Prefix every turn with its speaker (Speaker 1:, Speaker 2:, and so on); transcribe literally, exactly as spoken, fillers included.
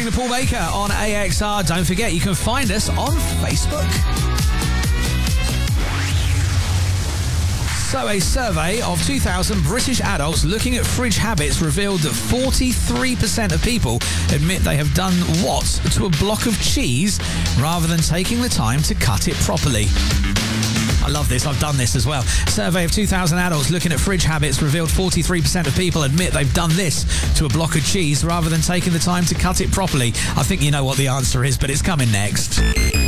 Speaker 1: listening to Paul Baker on A X R. Don't forget, you can find us on Facebook. So a survey of two thousand British adults looking at fridge habits revealed that forty-three percent of people admit they have done what to a block of cheese rather than taking the time to cut it properly. I love this. I've done this as well. Survey of two thousand adults looking at fridge habits revealed forty-three percent of people admit they've done this to a block of cheese rather than taking the time to cut it properly. I think you know what the answer is, but it's coming next.